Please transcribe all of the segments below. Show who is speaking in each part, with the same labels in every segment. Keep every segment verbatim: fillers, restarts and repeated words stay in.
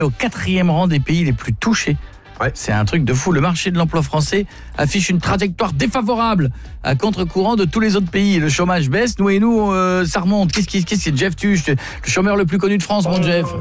Speaker 1: au quatrième rang des pays les plus touchés. Ouais. C'est un truc de fou. Le marché de l'emploi français affiche une trajectoire défavorable à contre-courant de tous les autres pays. Le chômage baisse, nous et nous, euh, ça remonte. Qu'est-ce qui qu'est-ce qui Jeff Tuche, le chômeur le plus connu de France, mon euh, Jeff.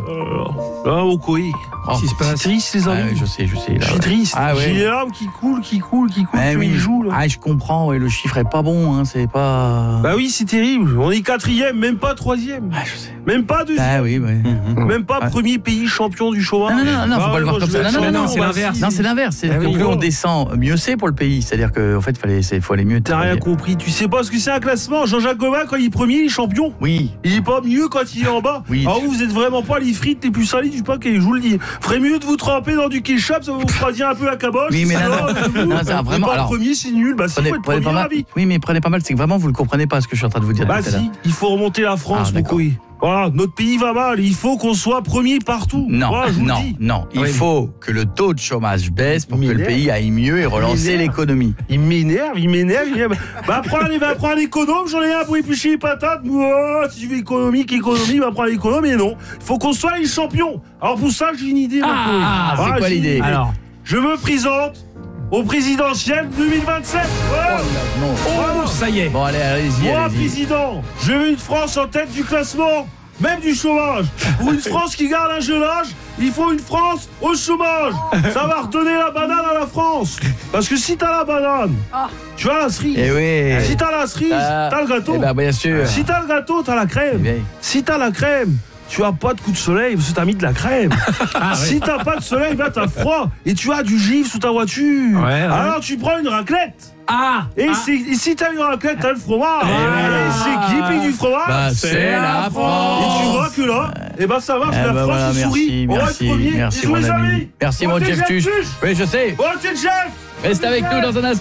Speaker 2: Ah, au quoi
Speaker 1: Qu'est-ce qui se passe?
Speaker 2: C'est triste, les amis.
Speaker 1: Ah, ouais, je sais, je sais.
Speaker 2: Je suis triste.
Speaker 1: Ah, ouais.
Speaker 2: J'ai les larmes qui coulent, qui coulent, qui coulent.
Speaker 1: Ah,
Speaker 2: tu
Speaker 1: oui.
Speaker 2: joues, là.
Speaker 1: Ah, je comprends. Ouais, le chiffre est pas bon. Hein, c'est pas.
Speaker 2: Bah oui, c'est terrible. On est quatrième, même pas troisième.
Speaker 1: Ah, je sais.
Speaker 2: Même pas deuxième.
Speaker 1: Ah oui, ouais.
Speaker 2: Mmh. Même pas ah. premier pays champion du chômage.
Speaker 1: Non, non, non, non, faut
Speaker 2: bah,
Speaker 1: pas le voir comme ça. Non, non, non,
Speaker 3: c'est l'inverse.
Speaker 1: Non, c'est l'inverse. C'est ah, que oui, plus on descend, mieux c'est pour le pays. C'est-à-dire qu'en fait, il fallait, c'est, faut aller mieux.
Speaker 2: T'as rien compris. Tu sais pas ce que c'est un classement. Jean-Jacques Gobin, quand il est premier, il est champion.
Speaker 1: Oui.
Speaker 2: Il est pas mieux quand il est en bas.
Speaker 1: Oui.
Speaker 2: Alors vous, vous êtes vraiment pas les frites les plus salides du paquet, je vous le dis. Ferait mieux de vous tremper dans du ketchup, ça vous fera dire un peu la caboche.
Speaker 1: Oui, mais non, non, non, c'est vraiment.
Speaker 2: Pas
Speaker 1: alors,
Speaker 2: premier, c'est nul. Bah,
Speaker 1: prenez,
Speaker 2: si, faut
Speaker 1: prenez
Speaker 2: être
Speaker 1: pas mal.
Speaker 2: ravi.
Speaker 1: Oui, mais prenez pas mal. C'est que vraiment, vous le comprenez pas ce que je suis en train de vous dire.
Speaker 2: Bah si, il faut remonter la France,
Speaker 1: ah,
Speaker 2: mon couille. Voilà, notre pays va mal, il faut qu'on soit premier partout.
Speaker 1: Non,
Speaker 2: voilà,
Speaker 1: non, non, il oui. faut que le taux de chômage baisse pour que le pays aille mieux et relancer l'économie.
Speaker 2: Il m'énerve, il m'énerve, il m'énerve. Bah prends un, bah, prends un économe, j'en ai un pour éplucher les patates. Oh, si tu veux économique, économie, bah prends l'économe, mais non. Il faut qu'on soit les champions. Alors pour ça, j'ai une idée.
Speaker 1: Ah, c'est
Speaker 2: ah,
Speaker 1: quoi l'idée?
Speaker 2: Alors, je me présente au présidentiel deux mille vingt-sept.
Speaker 1: Oh, là, non.
Speaker 3: Oh, ça y est.
Speaker 1: Bon, allez, allez-y.
Speaker 2: Moi,
Speaker 1: allez-y.
Speaker 2: président, je veux une France en tête du classement, même du chômage. Pour une France qui garde un jeune âge, il faut une France au chômage. Ça va redonner la banane à la France. Parce que si t'as la banane, tu as la cerise.
Speaker 1: Eh oui.
Speaker 2: Si t'as la cerise,
Speaker 1: ah,
Speaker 2: t'as le gâteau.
Speaker 1: Eh ben, bien sûr.
Speaker 2: Si t'as le gâteau, t'as la crème.
Speaker 1: Eh
Speaker 2: si t'as la crème, tu as pas de coup de soleil parce que t'as mis de la crème. Ah, si oui. t'as pas de soleil, bah t'as froid et tu as du givre sous ta voiture. Ouais, ouais. Alors tu prends une raclette.
Speaker 3: Ah.
Speaker 2: Et,
Speaker 3: ah.
Speaker 2: C'est, et si t'as une raclette, t'as le fromage.
Speaker 1: Et,
Speaker 2: et c'est qui paye du fromage?
Speaker 1: Bah, c'est, c'est la France. France.
Speaker 2: Et tu vois que là, et bah ça marche. Eh la bah France voilà, sourit.
Speaker 1: Merci,
Speaker 2: on
Speaker 1: merci,
Speaker 2: va être premier.
Speaker 1: merci
Speaker 2: mon
Speaker 1: ami.
Speaker 2: Amis.
Speaker 1: Merci mon Jeff Tuche. Oui, je sais.
Speaker 2: Bon, Jeff.
Speaker 1: Reste avec nous dans un instant.